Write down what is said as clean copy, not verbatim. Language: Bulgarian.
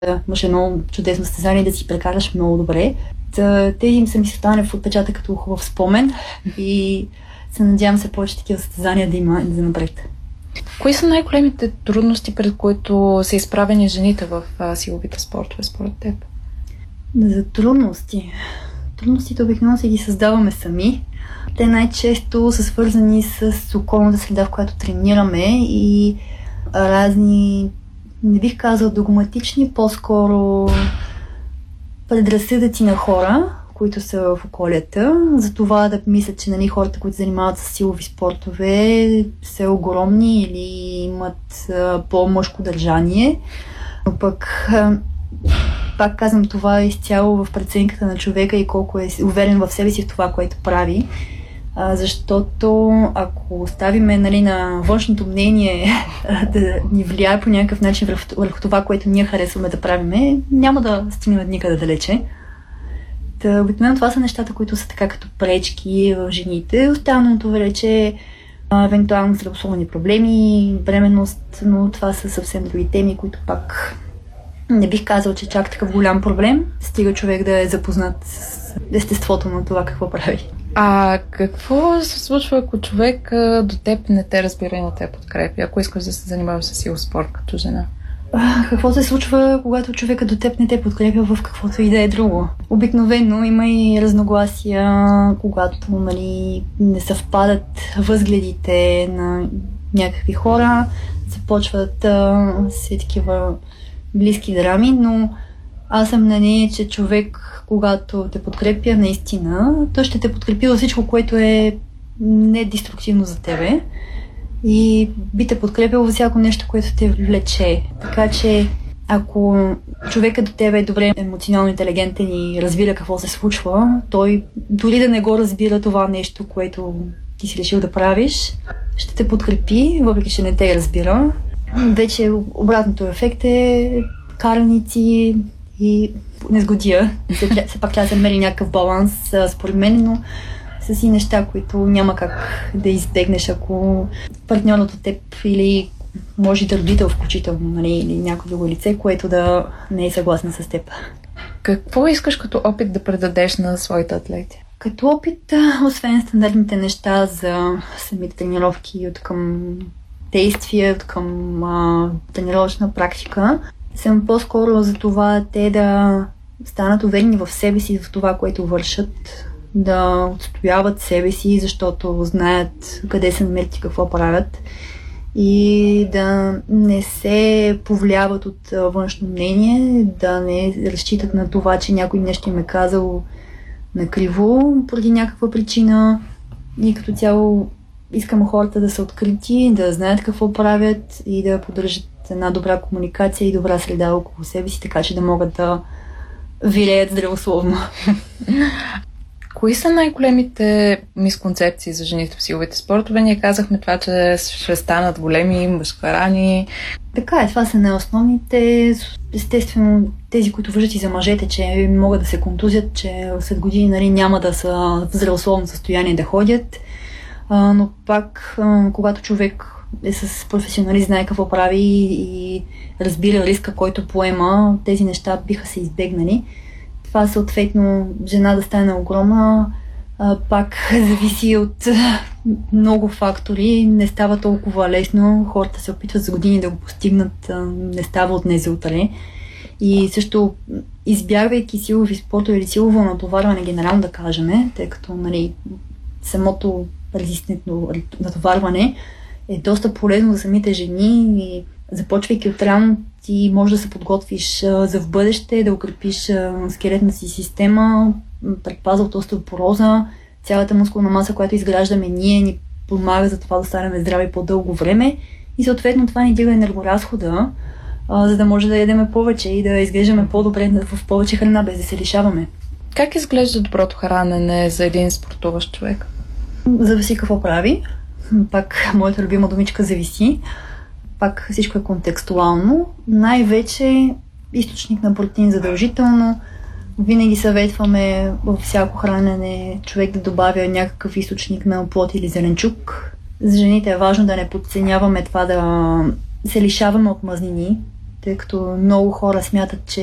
имаш едно чудесно състезание да си прекараш много добре. Те им са ми се стане в отпечатък като хубав спомен и се надявам се повече такива състезания да има и за напред. Кои са най-големите трудности, пред които са изправени жените в силовите спортове, според теб? За трудности. Трудностите обикновено си ги създаваме сами. Те най-често са свързани с околната среда, в която тренираме и разни, не бих казал догматични, по-скоро предразсъдъци на хора, които са в околията, за това да мислят, че хората, които се занимават с силови спортове, са огромни или имат по-мъжко държание. Но пак казвам, това е изцяло в преценката на човека и колко е уверен в себе си в това, което прави. Защото ако оставиме на външното мнение да ни влияе по някакъв начин върху това, което ние харесваме да правиме, няма да стигнем никъде далече. Обикновено това са нещата, които са така като пречки в жените. Останалото вече евентуално здравословни проблеми, бременност, но това са съвсем други теми, които пак не бих казал, че чак такъв голям проблем. Стига човек да е запознат с естеството на това какво прави. А какво се случва, ако човек до теб не те разбира и не те подкрепи, ако искаш да се занимаваш с силов спорт като жена? Какво се случва, когато човека до теб не те подкрепя в каквото и да е друго? Обикновено има и разногласия, когато не съвпадат възгледите на някакви хора, започват се такива близки драми, но аз съм на нея, че човек, когато те подкрепя наистина, той ще те подкрепи във всичко, което е недеструктивно за тебе и би те подкрепил във всяко нещо, което те влече. Така че, ако човекът до тебе е добре емоционално интелигентен и разбира какво се случва, той дори да не го разбира това нещо, което ти си решил да правиш, ще те подкрепи, въпреки че не те разбира. Вече обратното ефект е караници и незгодия. Все пак трябва да се намери някакъв баланс, според мен, но са си неща, които няма как да избегнеш, ако партньорът от теб или може да родител включително, или някое друго лице, което да не е съгласен с теб. Какво искаш като опит да предадеш на своите атлети? Като опит, освен стандартните неща за самите тренировки, от към действия, от към тренировъчна практика, съм по-скоро за това те да станат уверени в себе си, в това, което вършат, да отстояват себе си, защото знаят къде се намерят и какво правят и да не се повлияват от външно мнение, да не разчитат на това, че някой нещо им е казал накриво поради някаква причина и като цяло искам хората да са открити, да знаят какво правят и да поддържат една добра комуникация и добра среда около себе си, така че да могат да вилеят здравословно. Кои са най-големите мисконцепции за жените в силовите спортове? Ние казахме това, че ще станат големи мъжкарани. Така е, това са най-основните. Естествено, тези, които вържат и за мъжете, че могат да се контузят, че след години няма да са в здравословно състояние да ходят. Но пак, когато човек е с професионалист, знае какво прави и разбира риска, който поема, тези неща биха се избегнали. Това съответно жена да стане огромна, пак зависи от много фактори. Не става толкова лесно. Хората се опитват за години да го постигнат. Не става от днес за утре. И също, избягвайки силови спортове или силово натоварване, генерално да кажем, тъй като самото резистентно натоварване е доста полезно за самите жени и започвайки отрано ти можеш да се подготвиш за в бъдеще, да укрепиш скелетната си система, предпазва от остеопороза, цялата мускулна маса, която изграждаме ние, ни помага за това да станем здрави по-дълго време и съответно това ни дига енергоразхода, за да може да ядем повече и да изглеждаме по-добре в повече храна, без да се лишаваме. Как изглежда доброто хранене за един спортуващ човек? Зависи какво прави. Пак моята любима думичка зависи. Пак всичко е контекстуално. Най-вече източник на протеин задължително. Винаги съветваме във всяко хранене човек да добавя някакъв източник на плод или зеленчук. За жените е важно да не подценяваме това да се лишаваме от мазнини. тъй като много хора смятат, че